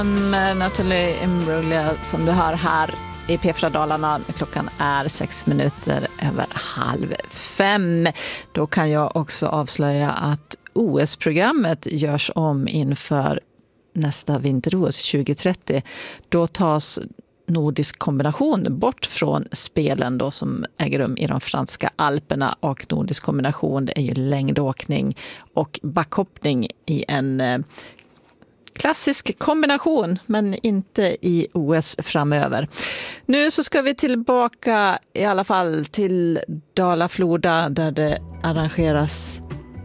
Med Natalie Imbruglia som du hör här i P4 Dalarna. Klockan är 5:06. Då kan jag också avslöja att OS-programmet görs om inför nästa vinter-OS 2030. Då tas nordisk kombination bort från spelen då som äger rum i de franska Alperna, och nordisk kombination är ju längdåkning och backhoppning i en klassisk kombination, men inte i OS framöver. Nu så ska vi tillbaka i alla fall till Dala-Floda där det arrangeras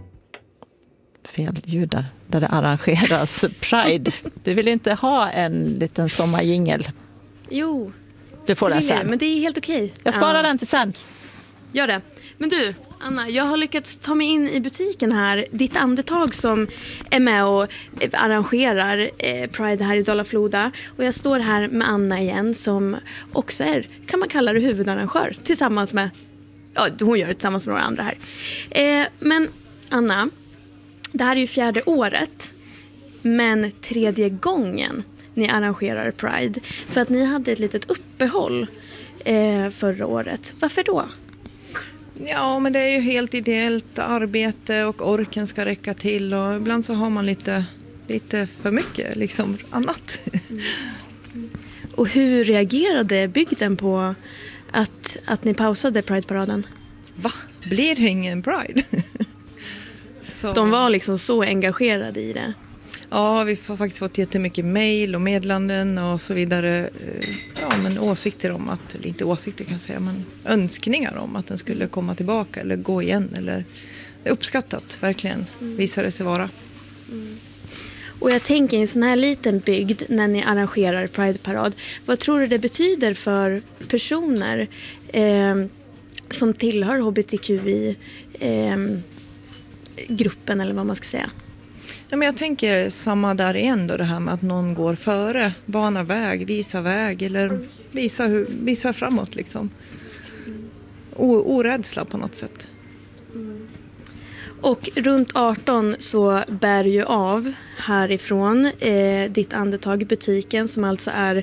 där det arrangeras Pride. Du vill inte ha en liten sommarjingel? Jo, du får den sen. Men det är helt okej. Jag sparar den till sen. Gör det. Men du, Anna, jag har lyckats ta mig in i butiken här. Ditt andetag som är med och arrangerar Pride här i Dala-Floda. Och jag står här med Anna igen som också är, kan man kalla det, huvudarrangör. Tillsammans med, ja, hon gör det tillsammans med några andra här. Men Anna, det här är ju 4:e året. Men 3:e gången ni arrangerar Pride. För att ni hade ett litet uppehåll förra året. Varför då? Ja, men det är ju helt ideellt arbete och orken ska räcka till. Och ibland så har man lite för mycket liksom annat. Och hur reagerade bygden på att ni pausade Pride-paraden? Va? Blir det ingen Pride? Så. De var liksom så engagerade i det. Ja, vi har faktiskt fått jättemycket mejl och meddelanden och så vidare. Ja, men åsikter om att, eller inte åsikter kan jag säga, men önskningar om att den skulle komma tillbaka eller gå igen. Eller uppskattat, verkligen, visade det sig vara. Och jag tänker i en sån här liten bygd när ni arrangerar Pride-parad, vad tror du det betyder för personer som tillhör HBTQI-gruppen eller vad man ska säga? Ja, men jag tänker samma där igen då, det här med att någon går före, banar väg, visar väg eller visar framåt liksom. Orädsla på något sätt. Och runt 18 så bär ju av härifrån ditt andetag butiken som alltså är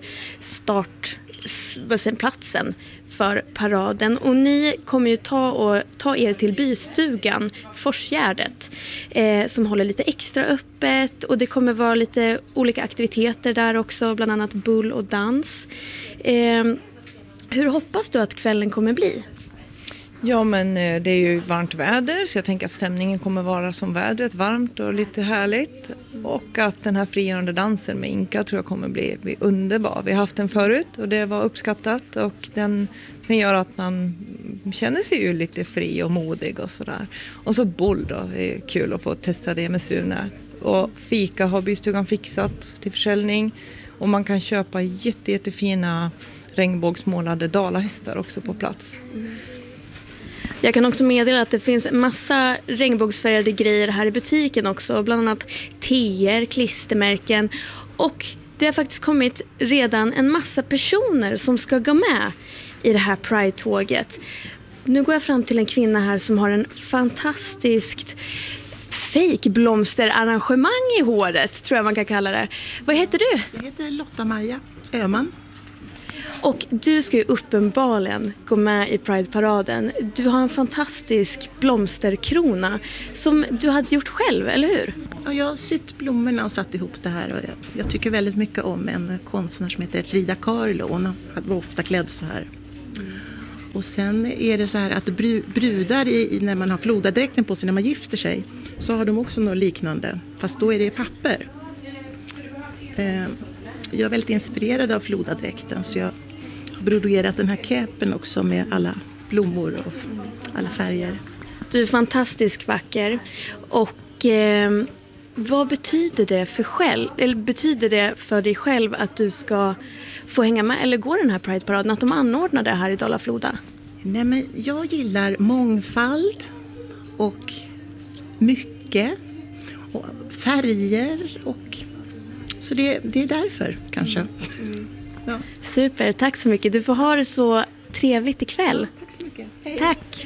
platsen för paraden. Och ni kommer ju ta er till bystugan Forsgärdet som håller lite extra öppet, och det kommer vara lite olika aktiviteter där också, bland annat bull och dans. Hur hoppas du att kvällen kommer bli? Ja, men det är ju varmt väder, så jag tänker att stämningen kommer vara som vädret, varmt och lite härligt. Och att den här frigörande dansen med Inka tror jag kommer bli underbar. Vi har haft den förut och det var uppskattat, och den gör att man känner sig ju lite fri och modig och sådär. Och så boll då, det är kul att få testa det med Sune. Och fika har bystugan fixat till försäljning, och man kan köpa jättefina regnbågsmålade dalahästar också på plats. Jag kan också meddela att det finns massa regnbågsfärgade grejer här i butiken också. Bland annat teer, klistermärken. Och det har faktiskt kommit redan en massa personer som ska gå med i det här Pride-tåget. Nu går jag fram till en kvinna här som har en fantastiskt fake blomsterarrangemang i håret, tror jag man kan kalla det. Vad heter du? Jag heter Lotta-Maja Öhman. Och du ska ju uppenbarligen gå med i Pride-paraden. Du har en fantastisk blomsterkrona som du hade gjort själv, eller hur? Ja, jag har sytt blommorna och satt ihop det här. Och jag tycker väldigt mycket om en konstnär som heter Frida Kahlo. Hon var ofta klädd så här. Och sen är det så här att brudar när man har flodadräkten på sig när man gifter sig, så har de också något liknande. Fast då är det papper. Jag är väldigt inspirerad av flodadräkten, så jag har broderat den här käpen också med alla blommor och alla färger. Du är fantastiskt vacker. Och vad betyder det för dig själv att du ska få hänga med eller gå den här Pride-paraden, att de anordnar det här i Dala-Floda? Nej, men jag gillar mångfald och mycket och färger, och så det är därför kanske. Ja. Super, tack så mycket. Du får ha det så trevligt ikväll. Tack så mycket. Hej. Tack.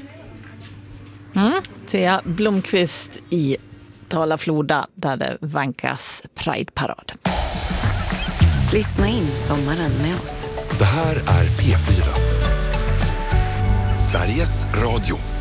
Thea Blomqvist i Dala-Floda där det vankas Pride-parad. Lyssna in sommaren med oss. Det här är P4. Sveriges Radio.